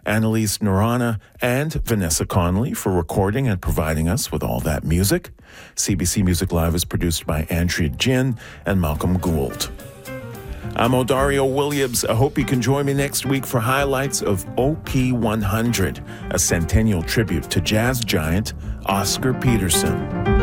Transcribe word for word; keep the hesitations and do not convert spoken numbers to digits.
Annalise Norana, and Vanessa Connolly for recording and providing us with all that music. C B C Music Live is produced by Andrea Jin and Malcolm Gould. I'm Odario Williams. I hope you can join me next week for highlights of O P one hundred, a centennial tribute to jazz giant Oscar Peterson.